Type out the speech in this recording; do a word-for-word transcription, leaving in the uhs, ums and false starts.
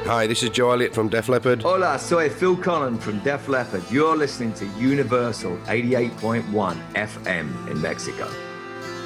Hi, this is Joe Elliott from Def Leppard. Hola, soy Phil Collen from Def Leppard. You're listening to Universal eighty-eight point one F M in Mexico.